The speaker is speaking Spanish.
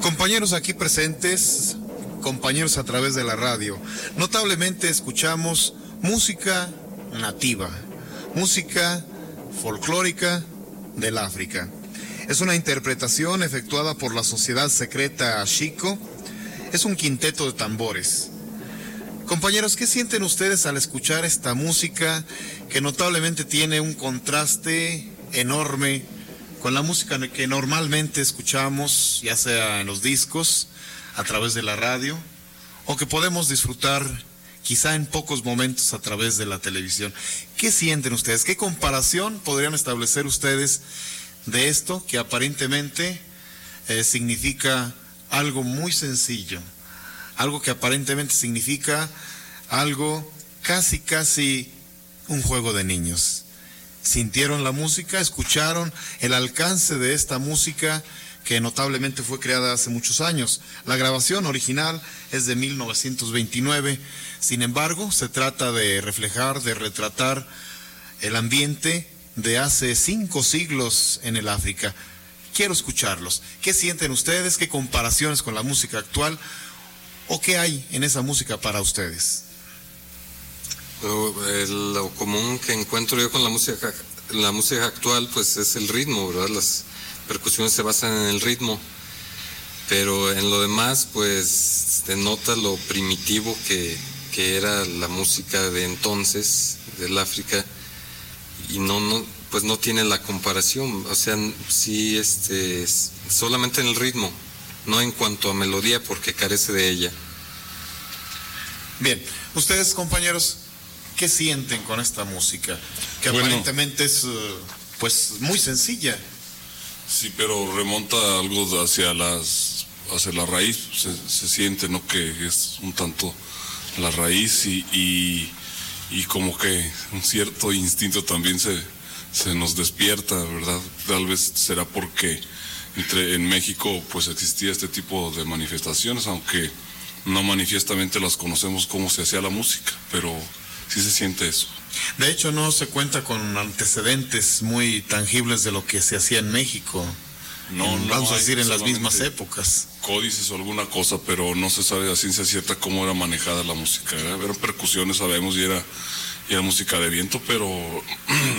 Compañeros aquí presentes, compañeros a través de la radio, notablemente escuchamos música nativa, música folclórica del África. Es una interpretación efectuada por la sociedad secreta Ashiko. Es un quinteto de tambores. Compañeros, ¿qué sienten ustedes al escuchar esta música que notablemente tiene un contraste enorme con la música que normalmente escuchamos, ya sea en los discos, a través de la radio, o que podemos disfrutar quizá en pocos momentos a través de la televisión? ¿Qué sienten ustedes? ¿Qué comparación podrían establecer ustedes de esto que aparentemente significa algo muy sencillo? Algo que aparentemente significa algo casi un juego de niños. ¿Sintieron la música? ¿Escucharon el alcance de esta música que notablemente fue creada hace muchos años? La grabación original es de 1929, sin embargo, se trata de reflejar, de retratar el ambiente de hace 5 siglos en el África. Quiero escucharlos. ¿Qué sienten ustedes? ¿Qué comparaciones con la música actual? ¿O qué hay en esa música para ustedes? Lo común que encuentro yo con la música actual, pues es el ritmo, ¿verdad? Las percusiones se basan en el ritmo, pero en lo demás, pues denota lo primitivo que era la música de entonces, del África, y pues no tiene la comparación. O sea, sí, solamente en el ritmo, no en cuanto a melodía, porque carece de ella. Bien, ustedes, compañeros, ¿qué sienten con esta música? Que aparentemente es pues muy sencilla. Sí, pero remonta algo hacia la raíz. Se siente, ¿no?, que es un tanto la raíz y como que un cierto instinto también se nos despierta, ¿verdad? Tal vez será porque en México pues existía este tipo de manifestaciones, aunque no manifiestamente las conocemos cómo se hacía la música, pero sí se siente eso. De hecho, no se cuenta con antecedentes muy tangibles de lo que se hacía en México. Vamos a decir, en las mismas épocas. Códices o alguna cosa, pero no se sabe a ciencia cierta cómo era manejada la música. Eran percusiones, sabemos, y era música de viento, pero